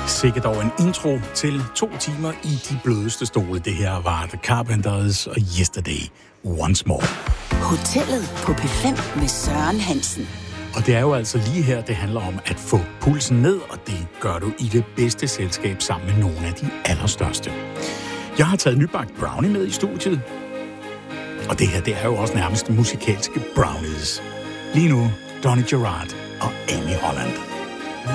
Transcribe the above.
Sikkert dog en intro til 2 timer i de blødeste stole. Det her var The Carpenters og Yesterday Once More. Hotellet på P5 med Søren Hansen. Og det er jo altså lige her, det handler om at få pulsen ned, og det gør du i det bedste selskab sammen med nogle af de allerstørste. Jeg har taget nybagt brownie med i studiet. Og det her, det er jo også nærmest musikalske brownies. Lige nu, Donny Gerard og Amy Holland.